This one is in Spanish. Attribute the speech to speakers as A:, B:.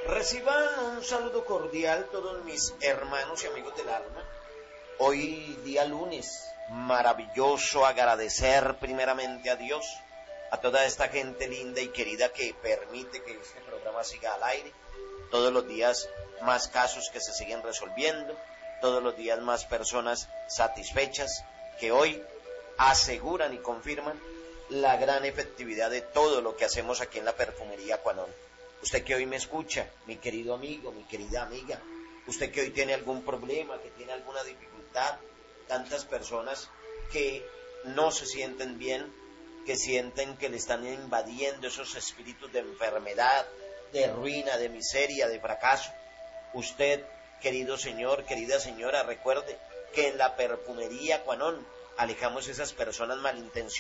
A: Reciban un saludo cordial todos mis hermanos y amigos del alma. Hoy día lunes, maravilloso, agradecer primeramente a Dios, a toda esta gente linda y querida que permite que este programa siga al aire. Todos los días más casos que se siguen resolviendo, todos los días más personas satisfechas que hoy aseguran y confirman la gran efectividad de todo lo que hacemos aquí en la Perfumería Quanon. Usted que hoy me escucha, mi querido amigo, mi querida amiga, usted que hoy tiene algún problema, que tiene alguna dificultad, tantas personas que no se sienten bien, que sienten que le están invadiendo esos espíritus de enfermedad, de ruina, de miseria, de fracaso. Usted, querido señor, querida señora, recuerde que en la Perfumería Quanon alejamos esas personas malintencionadas